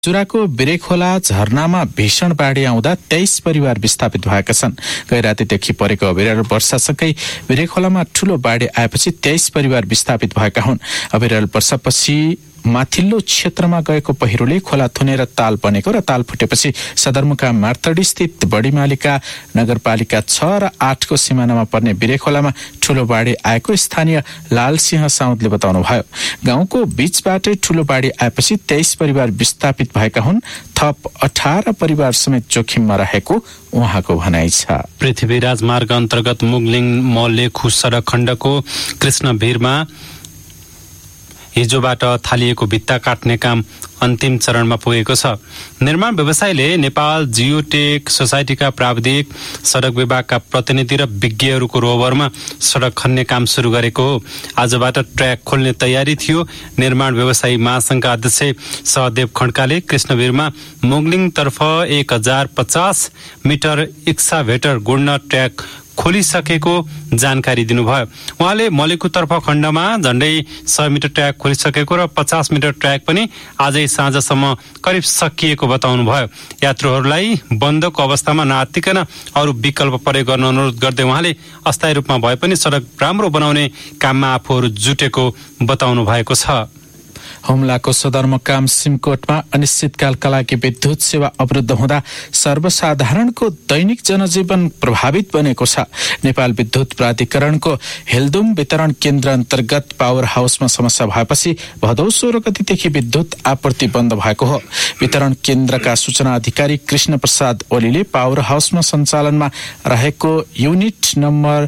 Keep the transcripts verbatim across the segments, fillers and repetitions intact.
चुराको बिरेखोला झरनामा भीषण बाढी आउँदा तेइस परिवार विस्थापित भएका छन्। गैरातीदेखि परेको अविरल वर्षासँगै बिरेखोलामा ठूलो बाढी आएपछि तेइस परिवार विस्थापित भएका हुन्। अविरल वर्षापछि माथिल्लो क्षेत्रमा गएको पहिरोले खोला थुनेर ताल बनेको र ताल फुटेपछि सदरमुकाम मार्तडी स्थित बडीमालिका नगरपालिका छ र आठको सिमानामा पर्ने बिरेखोलामा ठूलो बाढी आएको स्थानीय लालसिंह साउदले बताउनुभयो। गाउँको बीचबाटै ठूलो बाढी आएपछि तेइस परिवार विस्थापित भएका हुन्। थप अठार परिवार समेत जोखिममा रहेको उहाँको भनाइ छ। पृथ्वी राजमार्ग अन्तर्गत मुगलिङ मलेखु सडक खण्डको कृष्णभिरमा हिजोबाट थालिएको भित्ता काट्ने काम अन्तिम चरणमा पुगेको छ। निर्माण व्यवसायले नेपाल जियोटेक सोसाइटीका प्राविधिक, सडक विभागका प्रतिनिधि र विज्ञहरूको रोभरमा सडक खन्ने काम सुरु गरेको हो। आजबाट ट्र्याक खोल्ने तयारी थियो। निर्माण व्यवसायी महासंघका अध्यक्ष सहदेव खड्काले कृष्णवीरमा मुगलिङतर्फ एक हजार पचास मिटर एक्साभेटर गुड्न ट्र्याक खोलिसकेको जानकारी दिनुभयो। उहाँले मलेखुतर्फ खण्डमा झण्डै सय मिटर ट्र्याक खोलिसकेको र पचास मिटर ट्र्याक पनि आजै साँझसम्म करिब सकिएको बताउनुभयो। यात्रुहरूलाई बन्दको अवस्थामा नआत्तिकन अरू विकल्प प्रयोग गर्न अनुरोध गर्दै उहाँले अस्थायी रूपमा भए पनि सडक राम्रो बनाउने काममा आफूहरू जुटेको बताउनु भएको छ। हुम्लाको सदरमुकाम सिमकोटमा अनिश्चितकालका लागि विद्युत सेवा अवरुद्ध हुँदा सर्वसाधारणको दैनिक जनजीवन प्रभावित बनेको छ। नेपाल विद्युत प्राधिकरणको हेल्दुम वितरण केन्द्र अन्तर्गत पावर हाउसमा समस्या भएपछि भदौ सोह्र गतिदेखि विद्युत आपूर्ति बन्द भएको हो। वितरण केन्द्रका सूचना अधिकारी कृष्ण प्रसाद ओलीले पावर हाउसमा सञ्चालनमा रहेको युनिट नम्बर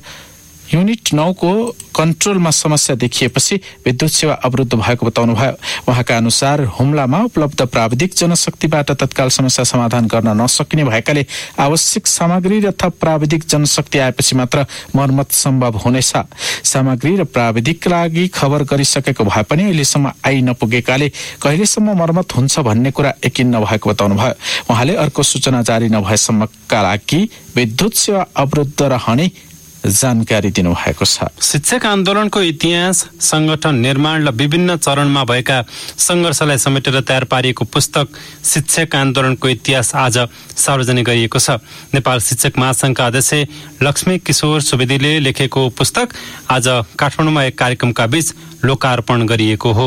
युनिट नौ को कन्ट्रोलमा समस्या देखिएपछि विद्युत सेवा अवरुद्ध भएको बताउनुभयो। उहाँका अनुसार हुम्लामा उपलब्ध प्राविधिक जनशक्तिबाट तत्काल समस्या समाधान गर्न नसकिने भएकाले आवश्यक सामग्री र थप प्राविधिक जनशक्ति आएपछि मात्र मर्मत सम्भव हुनेछ। सामग्री र प्राविधिकका लागि खबर गरिसकेको भए पनि अहिलेसम्म आइ नपुगेकाले कहिलेसम्म मर्मत हुन्छ भन्ने कुरा यकिन नभएको बताउनुभयो। उहाँले अर्को सूचना जारी नभएसम्मका लागि विद्युत सेवा अवरुद्ध रहने जानकारी दिनुभएको छ। शिक्षक आन्दोलनको इतिहास, संगठन निर्माण र विभिन्न चरणमा भएका संघर्षलाई समेटेर तयार पारिएको पुस्तक शिक्षक आन्दोलनको इतिहास आज सार्वजनिक गरिएको छ। नेपाल शिक्षक महासंघका अध्यक्ष लक्ष्मी किशोर सुवेदीले लेखेको पुस्तक आज काठमाडौँमा एक कार्यक्रमका बीच लोकार्पण गरिएको हो।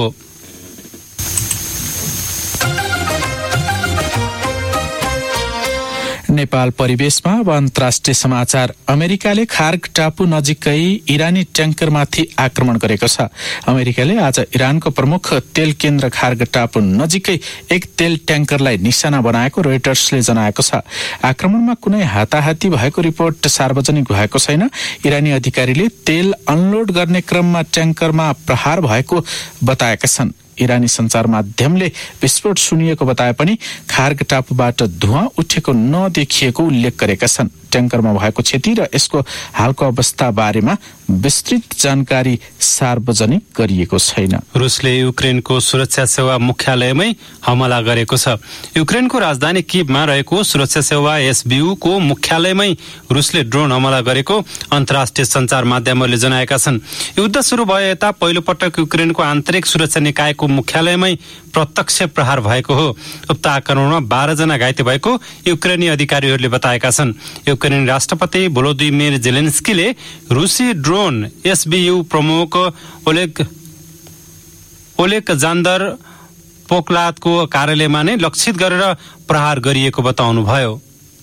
नेपाल परिवेशमा अब अन्तर्राष्ट्रिय समाचार। अमेरिकाले खार्ग टापु नजिकै इरानी ट्याङ्करमाथि आक्रमण गरेको छ। अमेरिकाले आज इरानको प्रमुख तेल केन्द्र खार्ग टापु नजिकै एक तेल ट्याङ्करलाई निशाना बनाएको रोइटर्सले जनाएको छ। आक्रमणमा कुनै हाताहाती भएको रिपोर्ट सार्वजनिक भएको छैन। इरानी अधिकारीले तेल अनलोड गर्ने क्रममा ट्याङ्करमा प्रहार भएको बताएका छन्। इरानी सञ्चार माध्यमले विस्फोट सुनिएको बताए पनि खार्ग टापुबाट धुवाँ उठेको नदेखिएको उल्लेख गरेका छन्। ट्याङ्करमा भएको क्षति र यसको हालको अवस्था बारेमा विस्तृत जानकारी सार्वजनिक गरिएको छैन। रुसले युक्रेनको सुरक्षा सेवा मुख्यालयमै हमला गरेको छ। युक्रेनको राजधानी किभमा रहेको सुरक्षा सेवा एसबीयू को मुख्यालयमै रुसले ड्रोन हमला गरेको अन्तर्राष्ट्रिय सञ्चार माध्यमहरूले जनाएका छन्। युद्ध सुरु भए यता पहिलो पटक युक्रेनको आन्तरिक सुरक्षा निकायको मुख्यालयमै प्रत्यक्ष प्रहार भएको हो। उक्त आक्रमणमा बाह्र जना घाइते भएको युक्रेनी अधिकारीहरूले बताएका छन्। युक्रेनी राष्ट्रपति भोलोदिमिर जेलेन्स्कीले रुसी ड्रोन एसबीयू प्रमुख ओलेग ओलेग जान्दर पोक्लादको कार्यालयमा नै लक्षित गरेर प्रहार गरिएको बताउनुभयो।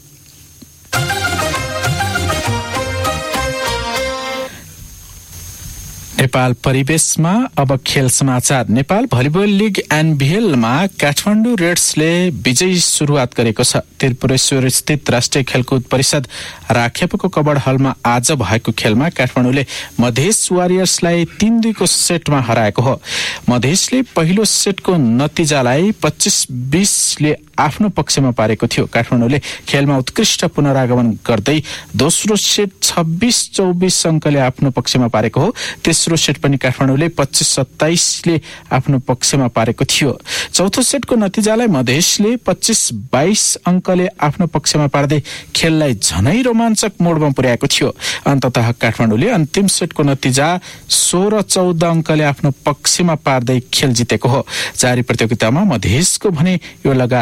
नेपाल परिवेशमा अब खेल समाचार। नेपाल भलिबल लिग एनभीएलमा काठमाडौँ रेड्सले विजयी सुरुवात गरेको छ। त्रिपुरेश्वर स्थित राष्ट्रिय खेलकुद परिषद राखेपको कबड हलमा आज भएको खेलमा काठमाडौँले मधेस वारियर्सलाई तीन दुईको सेटमा हराएको हो। मधेसले पहिलो सेटको नतिजालाई पच्चीस बीसले आफ्नो पक्षमा पारेको थियो। काठमाडौँले खेलमा उत्कृष्ट पुनरागमन गर्दै दोस्रो सेट छब्बीस चौबीस अङ्कले आफ्नो पक्षमा पारेको हो। तेस्रो तेस्रो सेट पनि काठमाडौँले पच्चीस सत्ताइसले आफ्नो पक्षमा पारेको थियो। चौथो सेटको नतिजालाई मधेसले पच्चीस बाइस अङ्कले आफ्नो पक्षमा पार्दै खेललाई झनै रोमाञ्चक मोडमा पुर्याएको थियो। अन्ततः काठमाडौँले अन्तिम सेटको नतिजा सोह्र चौध अङ्कले आफ्नो पक्षमा पार्दै खेल जितेको हो। जारी प्रतियोगितामा मधेसको भने यो लगा